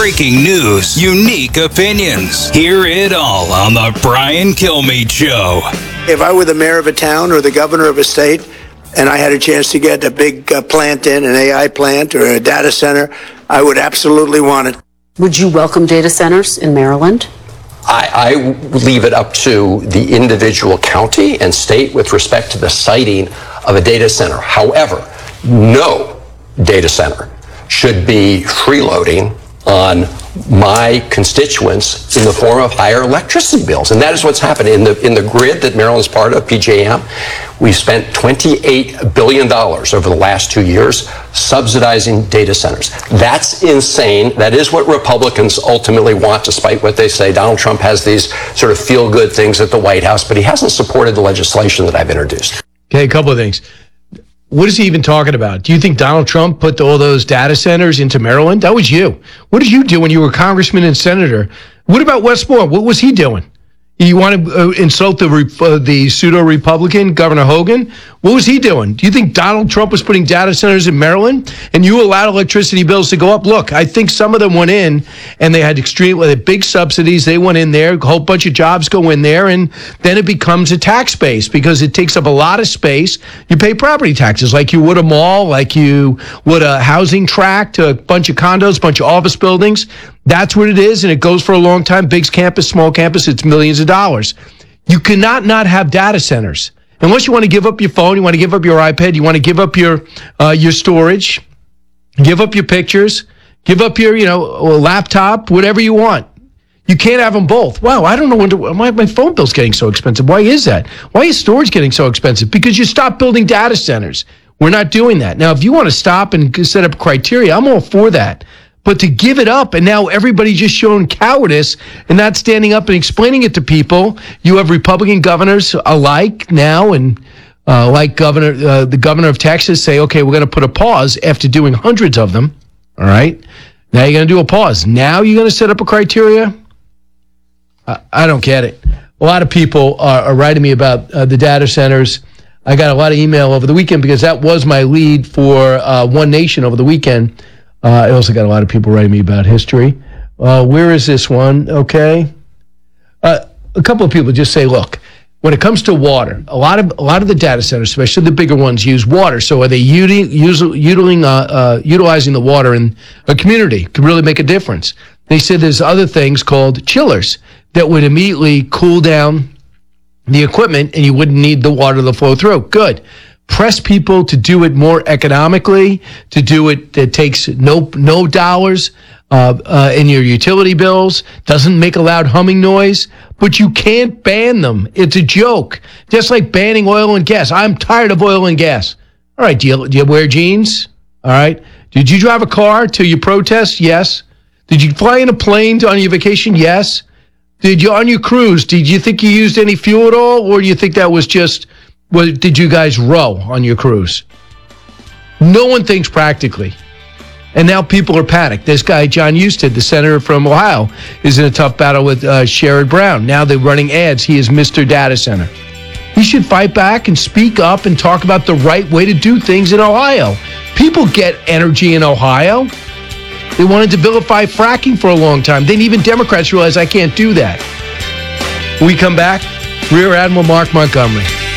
breaking news, unique opinions. Hear it all on The Brian Kilmeade Show. If I were the mayor of a town or the governor of a state and I had a chance to get a big plant in, an AI plant or a data center, I would absolutely want it. Would you welcome data centers in Maryland? I leave it up to the individual county and state with respect to the siting of a data center. However, no data center should be freeloading on my constituents in the form of higher electricity bills. And that is what's happened in the grid that Maryland's part of, PJM. We've spent $28 billion over the last 2 years subsidizing data centers. That's insane. That is what Republicans ultimately want, despite what they say. Donald Trump has these sort of feel-good things at the White House, but he hasn't supported the legislation that I've introduced. Okay, a couple of things. What is he even talking about? Do you think Donald Trump put all those data centers into Maryland? That was you. What did you do when you were congressman and senator? What about Westmore? What was he doing? You want to insult the pseudo-Republican, Governor Hogan? What was he doing? Do you think Donald Trump was putting data centers in Maryland and you allowed electricity bills to go up? Look, I think some of them went in and they had big subsidies. They went in there, a whole bunch of jobs go in there, and then it becomes a tax base because it takes up a lot of space. You pay property taxes like you would a mall, like you would a housing tract, a bunch of condos, a bunch of office buildings. That's what it is, and it goes for a long time. Big campus, small campus, it's millions of dollars. You cannot not have data centers. Unless you want to give up your phone, you want to give up your iPad, you want to give up your storage, give up your pictures, give up your laptop, whatever you want. You can't have them both. Wow, I don't know why my phone bill's getting so expensive. Why is that? Why is storage getting so expensive? Because you stopped building data centers. We're not doing that. Now, if you want to stop and set up criteria, I'm all for that. But to give it up, and now everybody just showing cowardice and not standing up and explaining it to people. You have Republican governors alike now, and like the governor of Texas say, okay, we're going to put a pause after doing hundreds of them. All right, now you're going to do a pause. Now you're going to set up a criteria. I don't get it. A lot of people are writing me about the data centers. I got a lot of email over the weekend because that was my lead for One Nation over the weekend. I also got a lot of people writing me about history. Where is this one? Okay. A couple of people just say, look, when it comes to water, a lot of the data centers, especially the bigger ones, use water. So are they utilizing the water in a community? Could really make a difference. They said there's other things called chillers that would immediately cool down the equipment and you wouldn't need the water to flow through. Good. Press people to do it more economically, to do it that takes no dollars in your utility bills, doesn't make a loud humming noise, but you can't ban them. It's a joke. Just like banning oil and gas. I'm tired of oil and gas. All right, do you wear jeans? All right. Did you drive a car to your protest? Yes. Did you fly in a plane on your vacation? Yes. Did you on your cruise? Did you think you used any fuel at all, or do you think that was just? Well, did you guys row on your cruise? No one thinks practically. And now people are panicked. This guy, John Husted, the senator from Ohio, is in a tough battle with Sherrod Brown. Now they're running ads. He is Mr. Data Center. He should fight back and speak up and talk about the right way to do things in Ohio. People get energy in Ohio. They wanted to vilify fracking for a long time. Then even Democrats realize I can't do that. When we come back, Rear Admiral Mark Montgomery.